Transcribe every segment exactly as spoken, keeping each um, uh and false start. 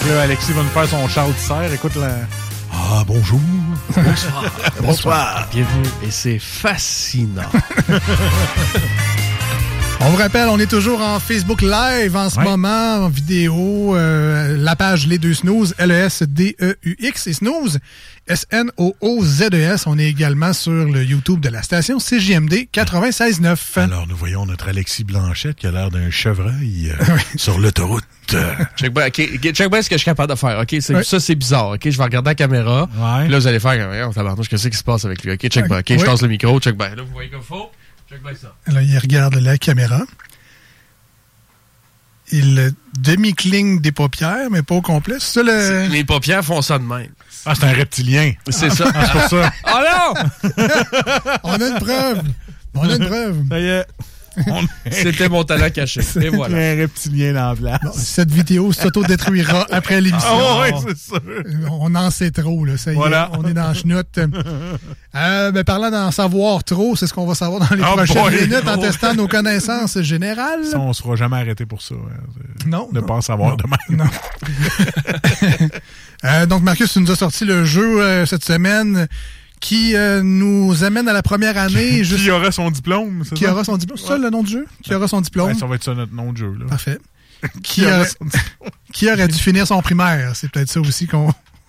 Là, Alexis va nous faire son Charles Serre. Écoute la... Ah, bonjour. Bonsoir. Bonsoir. Bienvenue. Et c'est fascinant. On vous rappelle, on est toujours en Facebook Live en ce ouais. moment, en vidéo. Euh, la page Les Deux Snooze, L E S D E U X et Snooze, S N O O Z E S. On est également sur le YouTube de la station C J M D quatre-vingt-seize neuf. Alors, nous voyons notre Alexis Blanchette qui a l'air d'un chevreuil euh, sur l'autoroute. Check bien okay, check bien ce que je suis capable de faire. Okay? C'est, ouais. Ça, c'est bizarre. Okay? Je vais regarder la caméra. Ouais. Puis là, vous allez faire, on tabarnouche, qu'est-ce qui se passe avec lui? Okay? Check bien. Okay? Ouais. Je tasse le micro. Check bien. Là, vous voyez comme faut. Check bien ça. Là, il regarde la caméra. Il demi-cligne des paupières, mais pas au complet. C'est ça, le... Les paupières font ça de même. Ah, c'est un reptilien. C'est ça. Ah, c'est pour ça. Oh non! On a une preuve. On a une preuve. Ça y est. On... C'était mon talent caché. Et voilà. un reptilien dans la place. Bon, cette vidéo s'auto-détruira après l'émission. Ah oui, c'est sûr. On en sait trop, là. Ça y Voilà. est, on est dans la chenoute. Euh, ben, parlant d'en savoir trop, c'est ce qu'on va savoir dans les Oh prochaines boy. minutes en testant nos connaissances générales. Ça, on ne se fera jamais arrêter pour ça. Hein. Non. De ne pas en savoir non, de même. Non. euh, donc, Marcus, tu nous as sorti le jeu euh, cette semaine qui euh, nous amène à la première année. Qui juste... aura son diplôme, c'est Qui ça? aura son diplôme. C'est ça le nom du jeu? Qui aura son diplôme? Ouais, ça va être ça notre nom de jeu. Là. Parfait. Qui, Qui, aura aurait... son diplôme? Qui aurait dû finir son primaire? C'est peut-être ça aussi qu'on...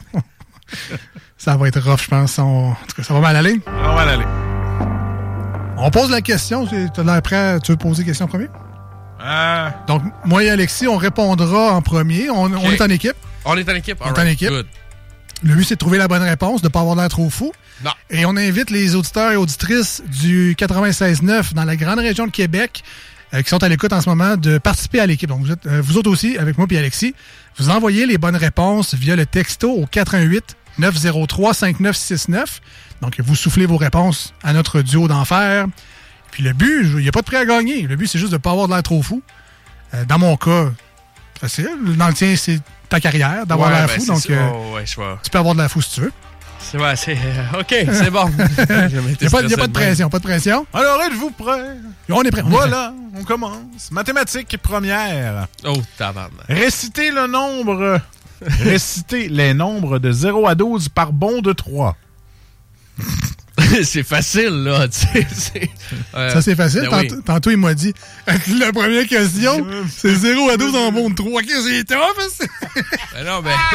Ça va être rough, je pense. On... En tout cas, ça va mal aller. On va aller. On pose la question. Tu as l'air prêt? Tu veux poser la question en premier? Euh... Donc, moi et Alexis, on répondra en premier. On, okay. on est en équipe. On est en équipe? On est en équipe. Good. Le but, c'est de trouver la bonne réponse, de ne pas avoir l'air trop fou. Non. Et on invite les auditeurs et auditrices du quatre-vingt-seize neuf dans la grande région de Québec euh, qui sont à l'écoute en ce moment de participer à l'équipe. Donc, vous, êtes, euh, vous autres aussi, avec moi et Alexis, vous envoyez les bonnes réponses via le texto au quatre un huit neuf zéro trois cinq neuf six neuf. Donc, vous soufflez vos réponses à notre duo d'enfer. Puis le but, il n'y a pas de prix à gagner. Le but, c'est juste de ne pas avoir de l'air trop fou. Euh, dans mon cas, facile. Dans le tien, c'est ta carrière, d'avoir ouais, l'air ben fou. Donc, euh, oh, ouais, je vois. tu peux avoir de l'air fou si tu veux. C'est vrai, c'est... Euh, OK, c'est bon. Il n'y a, pas, a pas de pression, pas de pression. Alors, êtes-vous prêts? On est prêts. Voilà, on commence. Mathématiques première. Oh, tabarnak. Récitez le nombre... Récitez les nombres de zéro à douze par bond de trois. C'est facile, là, tu sais. Euh, ça, c'est facile. Tant, oui. Tantôt, il m'a dit, la première question, c'est zéro à douze en bond de trois. Qu'est-ce que c'est tough? Ben non, ben...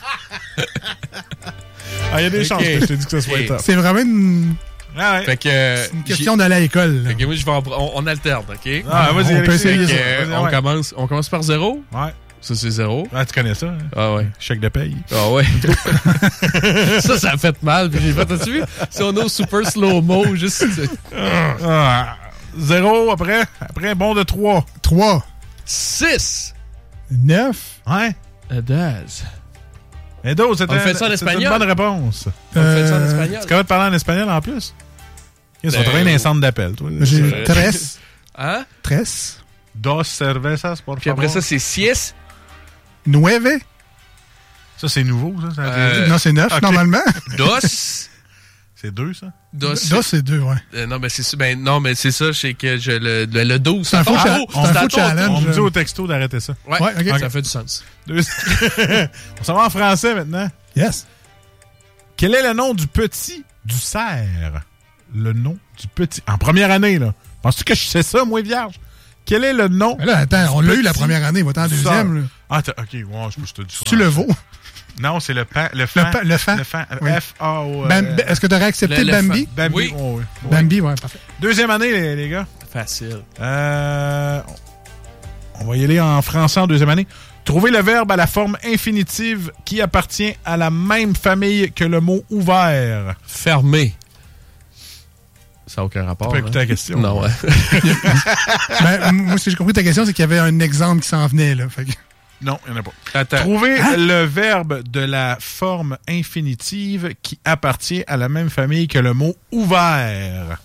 Ah, il y a des okay. chances que je t'ai dit que ça soit okay. top. C'est vraiment une... Ah ouais. Fait que, c'est une question d'aller à l'école. Fait que moi, je vais en... on, on alterne, OK? Ah, vas-y, on peut essayer ça. Euh, on, ouais. commence, on commence par zéro? Ouais. Ça, c'est zéro. Ah, tu connais ça? Hein? Ah ouais. Chèque de paye. Ah ouais. Ça, ça a fait mal. Puis j'ai fait, as-tu vu? Si on est au super slow-mo, juste... Ah, zéro, après, après, bon de trois. trois. six. neuf. Ouais. dix. Et d'autres, c'était, on fait ça en espagnol? C'est une bonne réponse. On euh, fait ça en espagnol? Tu es capable de parler en espagnol en plus? Ils sont travaillés dans un centre d'appel, toi. J'ai tres. Hein? Tres. Dos cervezas, por favor. Puis après ça, c'est six. Nueve. Ça, c'est nouveau, ça? ça euh, non, c'est neuf, okay. Normalement. Dos. C'est deux, ça? Dos, Dos c'est deux, ouais. Euh, non, mais c'est, ben, non, mais c'est ça, c'est que je, le, le, le douze. C'est un faux, cha- on, c'est un faux challenge. On me dit au texto d'arrêter ça. Ouais, ouais okay. Ça fait du sens. Deux... on s'en va en français maintenant. Yes. Quel est le nom du petit du cerf? Le nom du petit. En première année, là. Penses-tu que je sais ça, moi, vierge? Quel est le nom? Mais là, attends, on l'a eu la première année, va-t'en en deuxième. Là. Ah, t'as, ok, ouais, je peux te dire. Tu le vaux? Non, c'est le pan, le fan. Le, le fan. Le fan. Oui. F A O. Euh, est-ce que tu aurais accepté le, le Bambi? Bambi? Oui. Oh, oui. Bambi, ouais, parfait. Deuxième année, les, les gars. Facile. Euh, on va y aller en français en deuxième année. Trouvez le verbe à la forme infinitive qui appartient à la même famille que le mot ouvert. Fermé. Ça n'a aucun rapport. Tu peux écouter hein? la question. Non, ouais. ben, moi, si j'ai compris ta question, c'est qu'il y avait un exemple qui s'en venait, là. Fait que... Non, il n'y en a pas. Attends. Trouvez hein? le verbe de la forme infinitive qui appartient à la même famille que le mot ouvert.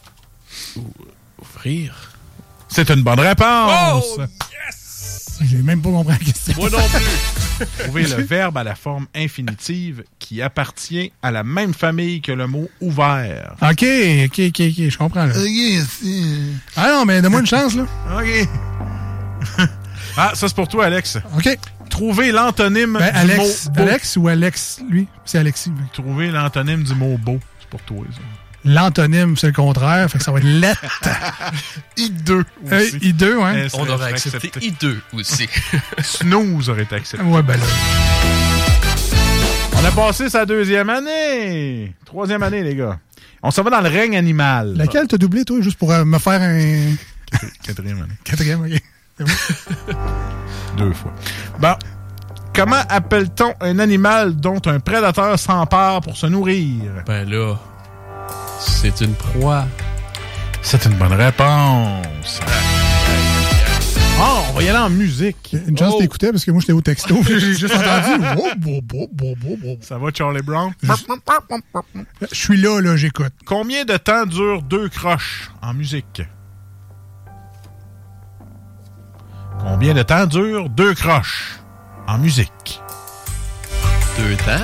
Ouvrir. C'est une bonne réponse. Oh, yes! J'ai même pas compris la question. Moi non plus. Trouvez le verbe à la forme infinitive qui appartient à la même famille que le mot ouvert. OK, OK, OK, OK, je comprends. Là. OK, c'est... Ah non, mais donne-moi une chance, là. OK. Ah, ça, c'est pour toi, Alex. OK. Trouvez l'antonyme Ben, du Alex, mot beau. Alex ou Alex, lui? C'est Alexis. Trouvez l'antonyme du mot beau. C'est pour toi, ça. L'antonyme, c'est le contraire. Fait que ça va être lettre. hideux Euh, aussi. hideux, ouais. Eh, On serait aurait accepté accepté. hideux aussi. Snooze aurait été accepté. Ouais, ben là. On a passé sa deuxième année. Troisième année, les gars. On s'en va dans le règne animal. Laquelle t'as doublé, toi, juste pour euh, me faire un Quatrième année. quatrième, ok. C'est bon. Deux fois. Bon. Comment appelle-t-on un animal dont un prédateur s'empare pour se nourrir? Ben là, c'est une proie. C'est une bonne réponse. Oh, on va y aller en musique. Une chance Oh. t'écoutais parce que moi, j'étais au texto. J'ai juste entendu. Oh, bo, bo, bo, bo, bo. Ça va, Charlie Brown? Je suis là, là, j'écoute. Combien de temps durent deux croches en musique? Combien de temps durent deux croches en musique? Deux temps.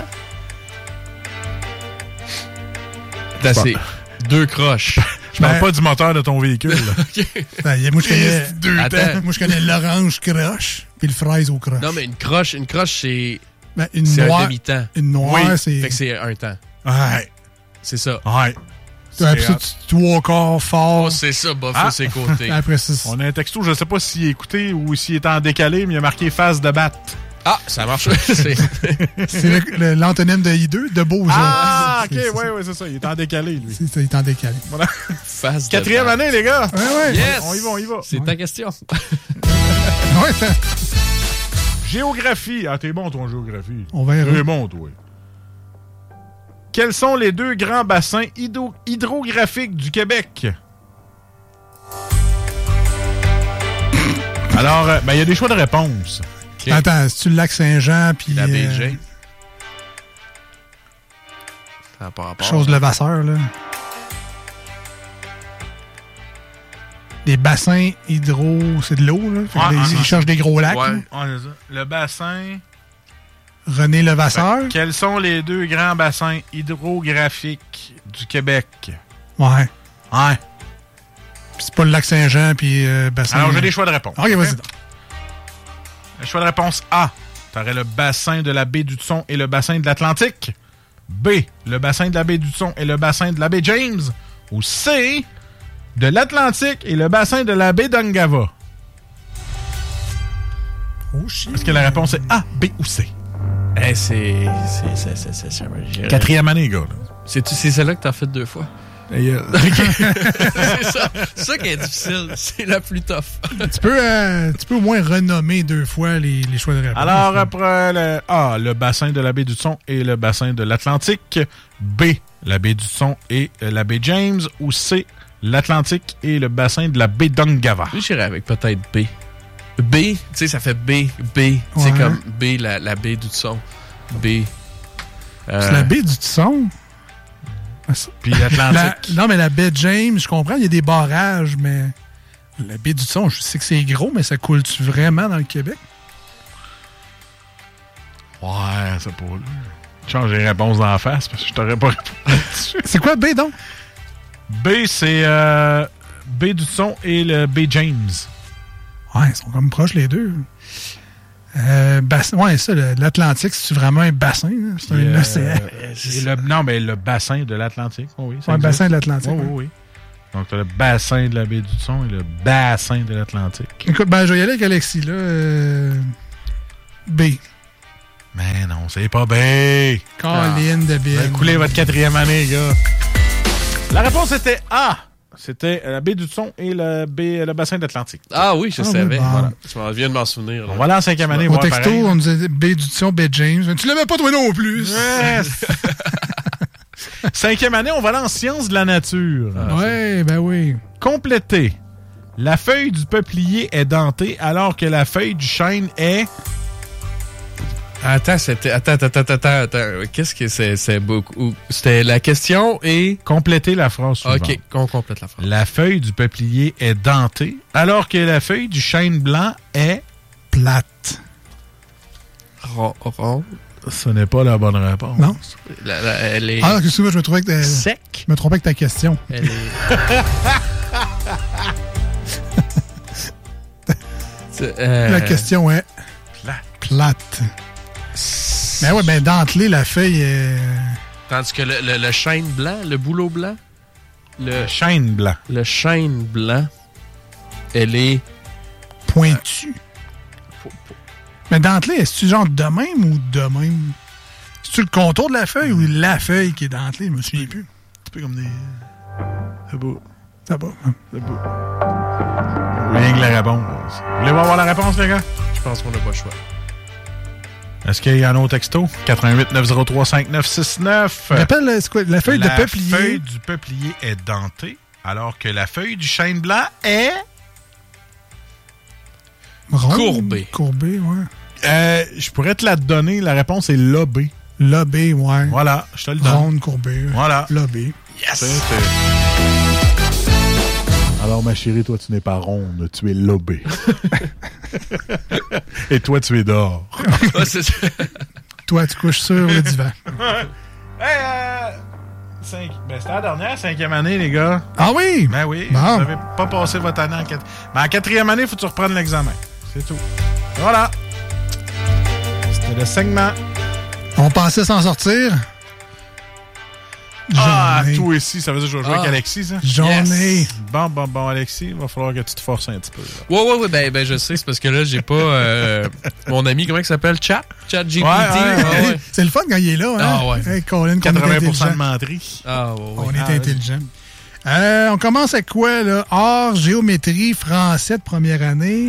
Là, c'est deux croches. Je parle Ben- pas du moteur de ton véhicule. là. Ben, moi, je connais, Deux Attends. temps. moi, je connais l'orange croche puis le fraise au croche. Non, mais une croche, une croche, c'est Ben, une c'est un noire, demi-temps. une noire, Oui. c'est... Fait que c'est un temps. Ouais. C'est ça. Ouais. Après C'est ça, hot. tu trois quarts fort. Oh, c'est ça, bof, Ah. à ses côtés. Après ça, c'est- On a un texto, je sais pas s'il est écouté ou s'il est en décalé, mais il a marqué face de batte. Ah, ça marche. C'est- c'est le- le- l'antonyme de hideux, de beau. Ah, ok, C'est- c'est- ouais, ouais, c'est ça. Il est en décalé, lui. C'est ça, il est en décalé. Voilà. Face de Quatrième batte. année, les gars. Ouais, ouais. Yes! On y va, on y va. C'est ta question. Ouais, ça- Géographie. Ah, t'es bon, ton géographie. on verra. T'es bon, toi. Quels sont les deux grands bassins hydro- hydrographiques du Québec? Alors, euh, ben, il y a des choix de réponse. Ok. Attends, c'est-tu le lac Saint-Jean puis La baie de euh, James. Ça n'a pas rapport. chose de Levasseur, là? Des bassins hydro, c'est de l'eau, là? Fait que Ouais, des- ouais, ils ouais. cherchent des gros lacs. Ouais. là. Ah, c'est ça. Le bassin... René Levasseur? Quels sont les deux grands bassins hydrographiques du Québec? Ouais. Ouais. Puis c'est pas le lac Saint-Jean puis euh, bassin. Alors, j'ai des choix de réponse. Ok, vas-y. Le choix de réponse A. T'aurais le bassin de la baie du Thon et le bassin de l'Atlantique. B. Le bassin de la baie du Thon et le bassin de la baie James. Ou C. De l'Atlantique et le bassin de la baie d'Angava. Oh, shit. Est-ce que la réponse est A, B ou C? Eh, c'est. C'est c'est- c'est- c'est- c'est- Quatrième année, gars. là. C'est c'est celle-là que t'as fait deux fois. Et, euh, c'est ça. C'est ça qui est difficile. C'est la plus tough. Tu peux, euh, tu peux au moins renommer deux fois les, les choix de réponse. Alors, après le A, le bassin de la baie du Thon et le bassin de l'Atlantique. B, la baie du Thon et euh, la baie James. Ou C, l'Atlantique et le bassin de la baie d'Angava. Lui, j'irais avec peut-être B. B, tu sais, ça fait B, B. C'est Ouais. comme B, la, la baie du son. B. Euh, C'est la baie du Tisson. Puis La- l'Atlantique. non, mais la baie James, je comprends, il y a des barrages, mais la baie du Tisson, je sais que c'est gros, mais ça coule-tu vraiment dans le Québec? Ouais, c'est pas lui. Change les réponses d'en face parce que je t'aurais pas répondu là-dessus. C'est quoi baie, donc? B, c'est euh, B du Thon et le B James. Ouais, ils sont comme proches, les deux. Euh, bassin, ouais, ça, le- l'Atlantique, c'est vraiment un bassin? Là? C'est Et, un euh, océan. et le, non, mais le bassin de l'Atlantique. Oh oui, ça Ouais, existe. bassin de l'Atlantique. Oui, ouais. oui, oui. Donc, tu as le bassin de la baie du Thon et le bassin de l'Atlantique. Écoute, ben, je vais y aller avec Alexis, là. Euh, B. Mais non, c'est pas B. Colline de Vous Bill. avez coulé votre quatrième année, gars. La réponse était A. C'était la baie du Thon et le, baie- le bassin de l'Atlantique. Ah oui, je Ah, savait. oui, bon. Voilà. Je m'en viens de m'en souvenir. là. On va aller en cinquième année, Au voir texto, pareil. on nous disait baie du Tisson, baie James. Tu l'avais pas toi non plus. Yes! Cinquième année, on va aller en sciences de la nature. Ouais, ben oui. Complété. La feuille du peuplier est dentée alors que la feuille du chêne est... Attends, c'était. Attends, attends, attends, attends, attends. Qu'est-ce que c'est? C'est beaucoup. C'était la question et. Complétez la phrase suivante. Ok, qu'on complète la phrase. La feuille du peuplier est dentée alors que la feuille du chêne blanc est... Plate. Rond, rond. Ce n'est pas la bonne réponse. Non? La- la- elle est. Ah, excuse-moi, je me trompais avec ta, je Sec. me trompais avec ta question. Elle est. C'est, euh, La question est Plat. plate. plate. Ben ouais, ben dentelé, la feuille est... Tandis que le, le, le chêne blanc, le bouleau blanc, le, Le chêne blanc. le chêne blanc, elle est... pointue. Faut- faut- Mais dentelé, est-ce-tu genre de même ou de même? C'est-tu le contour de la feuille ou la feuille qui est dentelée? Je me souviens plus. Un peu comme des... C'est beau. Ça va. C'est beau. Rien que la réponse. Voulez-vous avoir la réponse, les gars? Je pense qu'on n'a pas le choix. Est-ce qu'il y en a au texto? quatre un huit neuf zéro trois cinq neuf six neuf. Rappelle, c'est quoi? La feuille la de peuplier. La feuille du peuplier est dentée, alors que la feuille du chêne blanc est... Ronde, courbée. Courbée, ouais. Euh, je pourrais te la donner. La réponse est lobée. Lobée, ouais. Voilà, je te le donne. Ronde, courbée. Voilà. Lobée. Yes! C'est, c'est... Alors, ma chérie, toi, tu n'es pas ronde, tu es lobée. Et toi, tu es dehors. Ah, c'est ça. Toi, tu couches sur le divan. Hey, euh... cinq... Ben, c'était la dernière, cinquième année, les gars. Ah oui? Ben oui, Bon. vous n'avez pas passé votre année en quatrième. Ben, en quatrième année, il faut que tu reprennes l'examen. C'est tout. Voilà. C'était le segment. On pensait s'en sortir. Ah, Journée. toi ici, ça veut dire que je vais jouer Ah. avec Alexis, ça? Journée. Yes. Bon, bon, bon, Alexis, il va falloir que tu te forces un petit peu. Là. Ouais, ouais, ouais, ben, ben je sais, c'est parce que là, j'ai pas euh, mon ami, comment il s'appelle? Chat? Chat G P T? Ouais, ouais, Ah, ouais. C'est le fun quand il est là. Hein? Ah ouais. Hey, Colin, qu'on est quatre-vingts pour cent de intelligent. menterie. Ah, ouais, ouais. On est Ah, intelligent. Euh, on commence avec quoi, là? Art, géométrie, français de première année.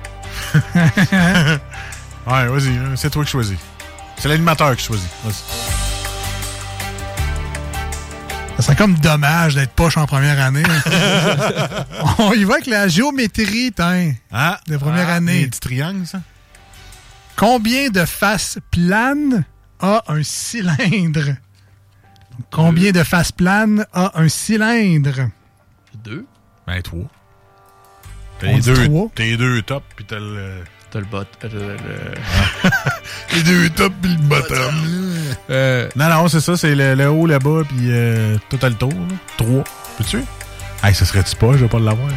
Ouais, vas-y, hein, c'est toi qui choisis. C'est l'animateur qui choisit. Vas-y. Ça serait comme dommage d'être poche en première année. On y va avec la géométrie, tiens, Ah, de première ah, année. Des petits triangles, ça? Combien de faces planes a un cylindre? Donc, combien de faces planes a un cylindre? Deux. Ben, trois. T'as On les dit deux, trois. t'as les deux tops, puis t'as le... T'as le bot. euh, le, le- Les deux tops, puis le bottom. Euh, Non, non, c'est ça, c'est le, le haut, le bas, puis euh, tout à le tour. Là. Trois. Peux-tu? Hey, ça serait-tu pas? Je vais pas l'avoir. Là.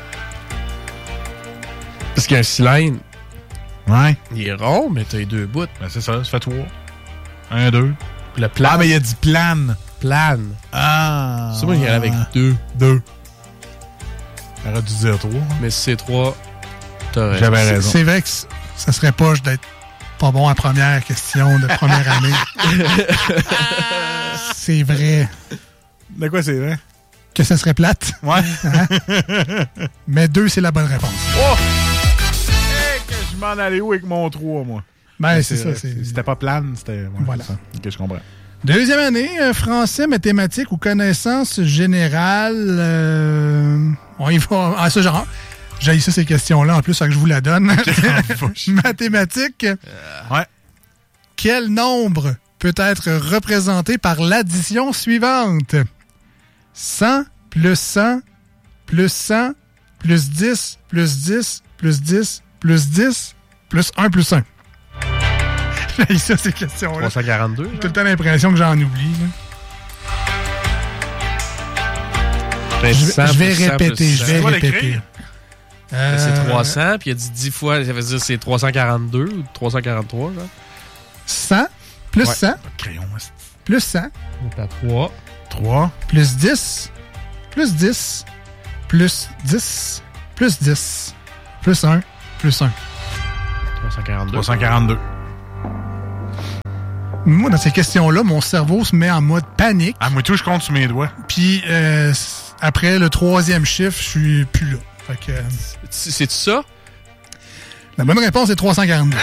parce qu'un cylindre, Ouais. il est rond, mais t'as les deux bouts. Ben, c'est ça, ça fait trois. Un, deux. Le plan Ah, mais il a dit plane. plane. Ah. C'est moi qui irais avec deux. Deux. J'aurais dû dire trois. Mais si c'est trois, t'as raison. J'avais C'est- raison. C'est vrai que c- ça serait poche d'être pas bon à première question de première année. C'est vrai De quoi c'est vrai? que ça serait plate, Ouais. mais deux, c'est la bonne réponse. Oh! Hey, que je m'en allais où avec mon trois, moi? Ben, c'est ça. vrai. c'est- C'était pas plane, c'était... Ouais, Voilà. c'est ça. Ok, je comprends. Deuxième année, euh, français, mathématiques ou connaissances générales. euh, on y va. Ah, ça, genre. J'ai ça, ces questions-là, en plus, ça que je vous la donne. Mathématiques. Ouais. Quel nombre peut être représenté par l'addition suivante? cent plus cent plus cent plus dix plus dix plus dix plus dix plus un plus un. J'ai ça, ces questions-là. trois cent quarante-deux. J'ai tout le temps l'impression que j'en oublie. là. Ben, Je cent vais, je vais plus cent répéter, plus je cent. vais Tu vas répéter. l'écrire? Euh, C'est trois cents, puis il a dit dix fois, ça veut dire c'est trois cent quarante-deux ou trois cent quarante-trois, genre. cent plus Ouais. cent Crayon, plus cent Donc à trois. trois. plus dix plus dix plus dix plus dix plus un plus un. trois cent quarante-deux. trois cent quarante-deux. Moi, dans ces questions-là, mon cerveau se met en mode panique. Ah, moi, tout, je compte sur mes doigts. Puis euh, après le troisième chiffre, je suis plus là. Fait que, euh, C'est c'est ça? la bonne réponse est trois cent quarante-deux.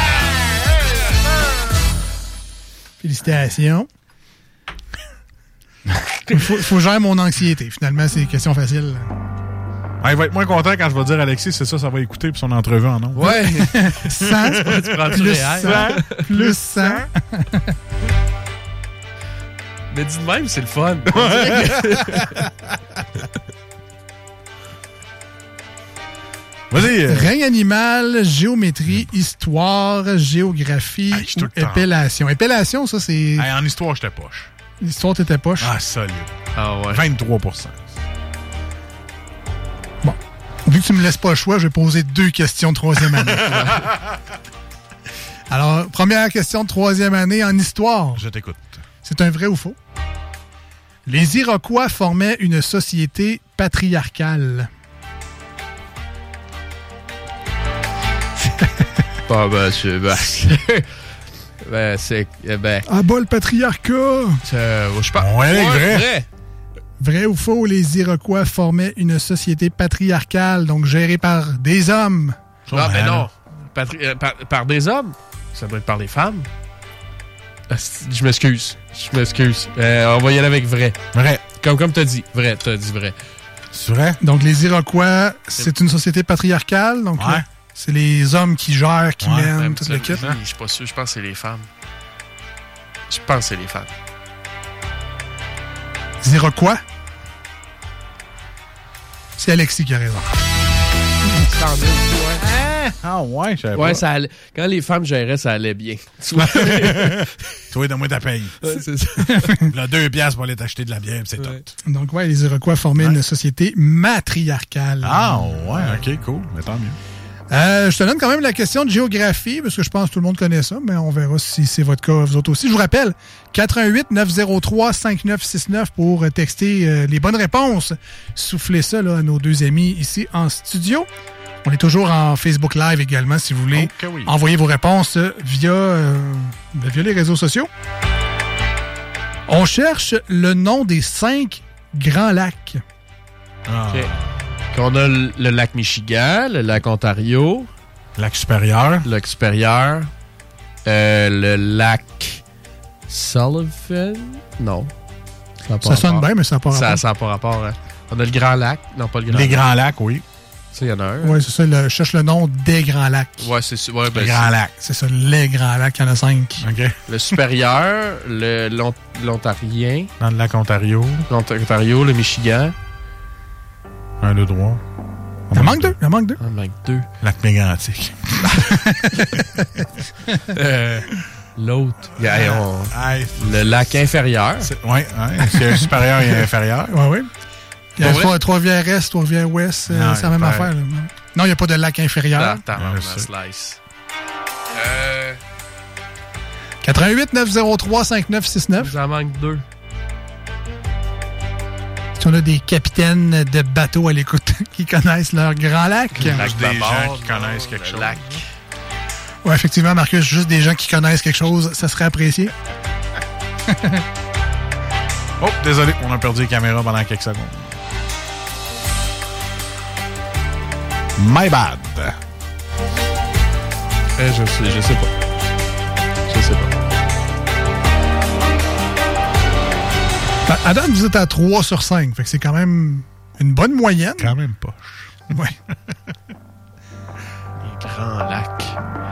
Félicitations. Il faut, faut gérer mon anxiété. Finalement, c'est une question facile. Ah, il va être moins content quand je vais dire Alexis, c'est ça, ça va écouter pour son entrevue en nom. Ouais. cent Tu prends-tu plus réel? cent plus cent. Mais dis de même, c'est le fun. On dirait que- Vas-y. euh, Règne animal, géométrie, histoire, géographie Hey, je suis ou tout le temps. épellation. Épellation, ça, c'est... hey, en histoire, j'étais poche. L'histoire, t'étais poche. Ah, solide. Ah ouais. vingt-trois pour cent. Vu que tu me laisses pas le choix, je vais poser deux questions de troisième année. Alors, première question de troisième année en histoire. Je t'écoute. C'est un vrai ou faux? Les Iroquois formaient une société patriarcale. Ah, ben, c'est... Ben, ben, c'est... Ben... Ah, bas le patriarcat! c'est- je pense... Ouais, vrai. vrai. Vrai ou faux, les Iroquois formaient une société patriarcale, donc gérée par des hommes. Ah, ben mal. non. Patri- euh, par, par des hommes? Ça doit être par des femmes. Ah, c'est- Je m'excuse. Je m'excuse. Euh, on va y aller avec vrai. Vrai. Comme, comme t'as dit. Vrai, t'as dit vrai. C'est vrai? Donc, les Iroquois, c'est une société patriarcale, donc Ouais. là, c'est les hommes qui gèrent, qui Ouais, mènent, Même toute ça, le kit. oui, je suis pas sûr. Je pense que c'est les femmes. Je pense que c'est les femmes. Les Iroquois? C'est Alexis qui a raison. Ah ouais, je savais Ouais, pas. ça allait- quand les femmes géraient, ça allait bien. Tu vois? Toi, donne-moi ta paye. Ouais, c'est ça. Là, deux piastres pour aller t'acheter de la bière, pis c'est Ouais. tout. Donc, ouais, les Iroquois formaient Ouais. une société matriarcale. Ah ouais, ok, cool. Mais tant mieux. Euh, je te donne quand même la question de géographie, parce que je pense que tout le monde connaît ça, mais on verra si c'est votre cas, vous autres aussi. Je vous rappelle, quatre un huit neuf zéro trois cinq neuf six neuf pour texter euh, les bonnes réponses. Soufflez ça là, à nos deux amis ici en studio. On est toujours en Facebook Live également, si vous voulez Ok, oui. envoyer vos réponses euh, via, euh, via les réseaux sociaux. On cherche le nom des cinq grands lacs. Ah. Ok. On a le, le lac Michigan, le lac Ontario, Lac supérieur. le lac supérieur, euh, le lac Sullivan. Non. Ça, a pas Ça sonne rapport. bien, mais ça n'a pas Ça rapport. n'a pas rapport. Hein. On a le Grand Lac. Non, pas le Grand Les Lac. grands lacs, oui. Ça, il y en a un. Oui, c'est ça. le- je cherche le nom des grands lacs. Ouais, c'est ça. Ouais, ben, Les c'est- grands lacs. C'est ça, les grands lacs, il y en a cinq. OK. Le supérieur, le l'Ont- l'Ontarien, Dans le lac Ontario. l'Ontario, le Michigan. Un, deux, trois. Il en manque deux. Il en manque deux. On manque deux. Lac mégantique. Euh, L'autre. il y a- hey, on- Hey, le lac inférieur. c'est- ouais, ouais. C'est un supérieur et un inférieur. Oui, oui. Il y a Pour vrai? Trois- Trois-Rivières-Est, Trois-Rivières-Ouest, euh, Non, c'est la même pareil. affaire. Là. Non, il n'y a pas de lac inférieur. Ah, t'as Ouais, ma je sais. slice. Euh, quatre un huit neuf zéro trois cinq neuf six neuf. il en manque deux. Si on a des capitaines de bateaux à l'écoute qui connaissent leur grand lac. Le lac Juste des Bavard, gens qui connaissent non, quelque le chose. Lac. Oui, effectivement, Marcus, juste des gens qui connaissent quelque chose, ça serait apprécié. Oh, désolé, on a perdu les caméras pendant quelques secondes. My bad. Euh, je sais, je sais pas. Je sais pas. Ben, à date, vous êtes à trois sur cinq. Fait que c'est quand même une bonne moyenne. Quand même pas. Ouais. Les grands lacs.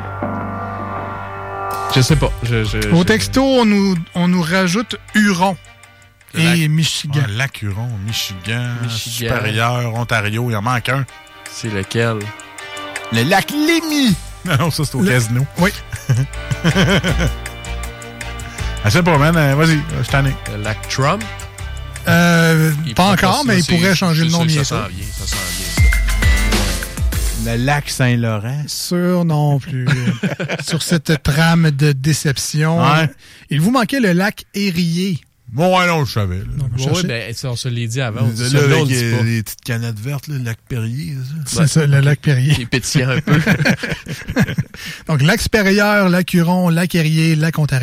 Je sais pas. Je, je, Au je- texto, on nous, on nous rajoute Huron Le et Michigan. Ouais, lac Huron, Michigan, Michigan. supérieur, Ontario, il en manque un. C'est lequel? Le lac Lémy. Non, non, ça c'est au Le- Casino. Oui. Ah, c'est pas, man. Euh, Vas-y, je t'en ai. Le lac Trump? Euh, Il pas pourrait encore, ça, mais il c'est- pourrait changer le c'est nom sûr, bien ça sûr. sent bien, ça sent bien, ça. Le lac Saint-Laurent. Sûr non plus. Sur cette trame de déception. Ouais. Il vous manquait le lac Érié. Bon, ouais, non, je savais. là. Donc, on Ouais, cherchait- ben, ça, on se l'est dit avant. On dit Là, ça, là, on avec le dit euh, pas. les petites canettes vertes, là, le lac Perrier, c'est ça? c'est ça, le lac Périer. Il est pétillant un peu. Donc, lac supérieur, lac Huron, lac Érié, lac Ontario.